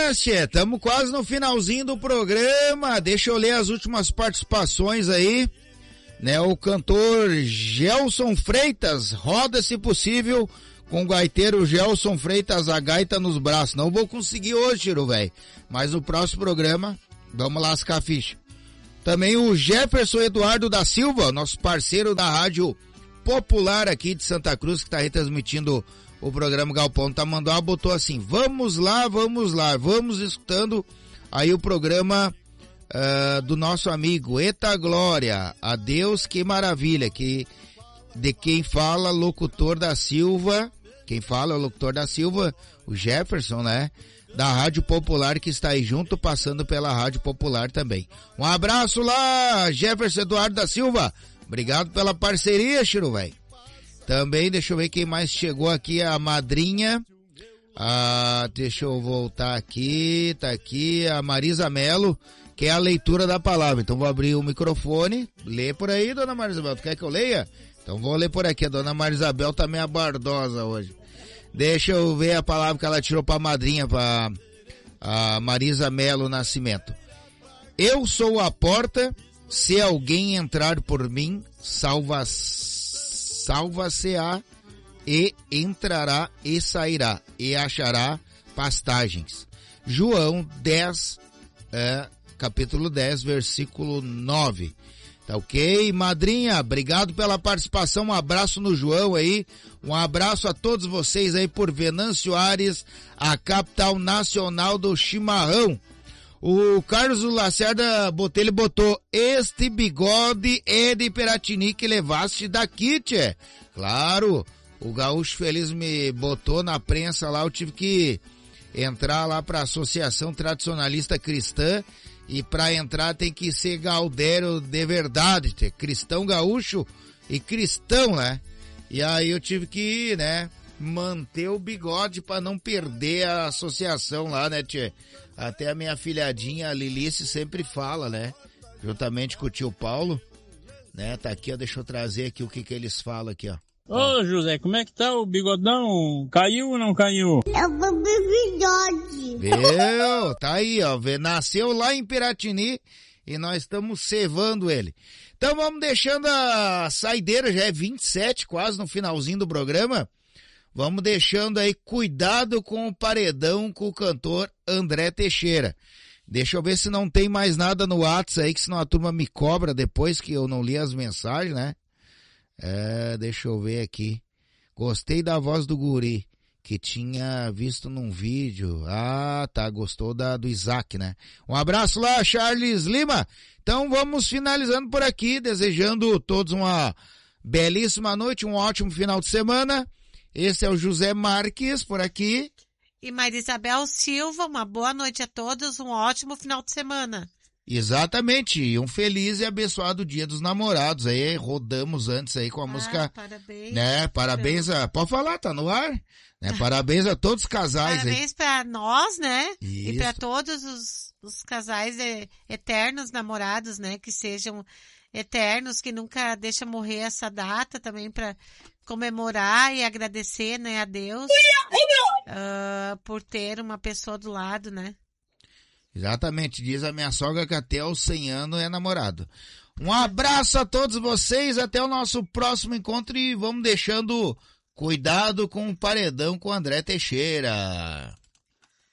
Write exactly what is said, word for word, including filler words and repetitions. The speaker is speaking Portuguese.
Buenas, tchê. Estamos quase no finalzinho do programa. Deixa eu ler as últimas participações aí. Né, o cantor Gelson Freitas, roda se possível com o gaiteiro Gelson Freitas, a gaita nos braços. Não vou conseguir hoje, Tiro, velho. Mas no próximo programa, vamos lascar a ficha. Também o Jefferson Eduardo da Silva, nosso parceiro da Rádio Popular aqui de Santa Cruz, que está retransmitindo o programa Galpão, tá mandando, botou assim, vamos lá, vamos lá, vamos escutando aí o programa uh, do nosso amigo Eta Glória, adeus, que maravilha, que de quem fala, locutor da Silva, quem fala é o locutor da Silva, o Jefferson, né, da Rádio Popular, que está aí junto, passando pela Rádio Popular também. Um abraço lá, Jefferson Eduardo da Silva, obrigado pela parceria, Chiru, velho. Também, deixa eu ver quem mais chegou aqui, a madrinha, ah, deixa eu voltar aqui, tá aqui, a Marisa Melo, que é a leitura da palavra. Então vou abrir o microfone, lê por aí, dona Marisabel, tu quer que eu leia? Então vou ler por aqui, a dona Marisabel tá meio bardosa hoje. Deixa eu ver a palavra que ela tirou pra madrinha, pra a Marisa Melo Nascimento. Eu sou a porta, se alguém entrar por mim, salva salva-se-á e entrará e sairá e achará pastagens. João dez, é, capítulo dez, versículo nove. Tá ok? Madrinha, obrigado pela participação, um abraço no João aí, um abraço a todos vocês aí por Venâncio Aires, a capital nacional do chimarrão. O Carlos Lacerda Botelho botou, este bigode é de Piratini que levaste daqui, tchê. Claro, o Gaúcho Feliz me botou na prensa lá, eu tive que entrar lá pra Associação Tradicionalista Cristã, e pra entrar tem que ser gaudério de verdade, tchê. Cristão gaúcho e cristão, né? E aí eu tive que, né, manter o bigode pra não perder a associação lá, né, tchê? Até a minha filhadinha, a Lilice, sempre fala, né? Juntamente com o tio Paulo, né? Tá aqui, ó, deixa eu trazer aqui o que que eles falam aqui, ó. Ô, José, como é que tá o bigodão? Caiu ou não caiu? Eu vou ver bigode. Viu? Tá aí, ó. Nasceu lá em Piratini e nós estamos cevando ele. Então vamos deixando a saideira, já é vinte e sete, quase no finalzinho do programa. Vamos deixando aí, cuidado com o paredão com o cantor André Teixeira. Deixa eu ver se não tem mais nada no WhatsApp aí, que senão a turma me cobra depois que eu não li as mensagens, né? É, deixa eu ver aqui. Gostei da voz do guri, que tinha visto num vídeo. Ah, tá, gostou da, do Isaac, né? Um abraço lá, Charles Lima. Então vamos finalizando por aqui, desejando todos uma belíssima noite, um ótimo final de semana. Esse é o José Marques por aqui. E Marisabel Silva, uma boa noite a todos, um ótimo final de semana. Exatamente, e um feliz e abençoado Dia dos Namorados. Aí rodamos antes aí com a ah, música, parabéns, né? Parabéns a, pode falar, tá no ar, né? Parabéns a todos os casais. Parabéns para nós, né? Isso. E para todos os, os casais de, eternos namorados, né? Que sejam eternos, que nunca deixa morrer essa data também para comemorar e agradecer, né, a Deus uh, por ter uma pessoa do lado, né? Exatamente, diz a minha sogra que até os cem anos é namorado. Um abraço a todos vocês, até o nosso próximo encontro e vamos deixando cuidado com o paredão com o André Teixeira.